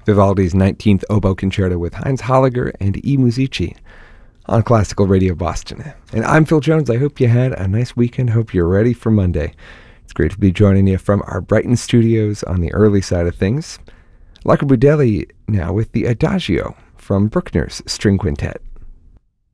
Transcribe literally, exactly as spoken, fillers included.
Vivaldi's nineteenth Oboe Concerto with Heinz Holliger and I Musici on Classical Radio Boston. And I'm Phil Jones. I hope you had a nice weekend. Hope you're ready for Monday. It's great to be joining you from our Brighton studios on the early side of things. Luca Budeli now with the Adagio from Bruckner's String Quintet.